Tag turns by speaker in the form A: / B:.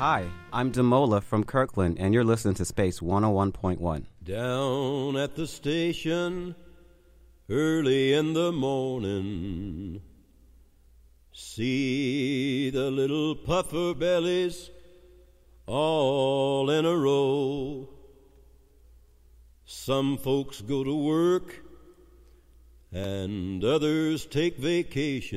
A: Hi, I'm Demola from Kirkland, and you're listening to Space 101.1.
B: Down at the station, early in the morning, see the little puffer bellies all in a row. Some folks go to work and others take vacation.